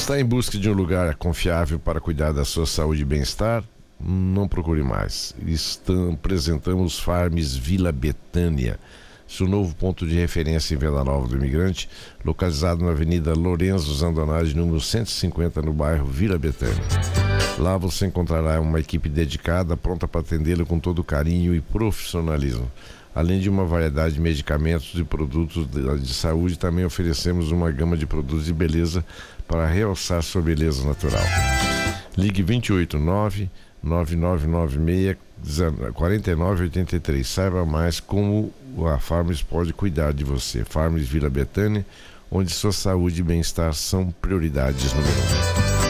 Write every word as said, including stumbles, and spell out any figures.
Está em busca de um lugar confiável para cuidar da sua saúde e bem-estar? Não procure mais. Estamos, apresentamos Farms Vila Betânia, seu novo ponto de referência em Venda Nova do Imigrante, localizado na Avenida Lorenzo Zandonade, número cento e cinquenta, no bairro Vila Betânia. Lá você encontrará uma equipe dedicada, pronta para atendê-lo com todo carinho e profissionalismo. Além de uma variedade de medicamentos e produtos de, de saúde, também oferecemos uma gama de produtos de beleza para realçar sua beleza natural. Ligue vinte e oito, nove nove nove nove seis, quatro nove oito três. Saiba mais como a Farms pode cuidar de você. Farms Vila Betânia, onde sua saúde e bem-estar são prioridades número um.